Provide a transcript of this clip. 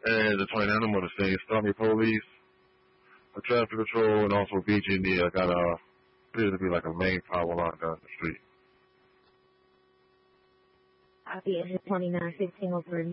And the 29 I'm going to say Stormy Police, a traffic patrol, and also BG&E. I got appears to be like a main power line down the street. Copy, engine 29, 1503.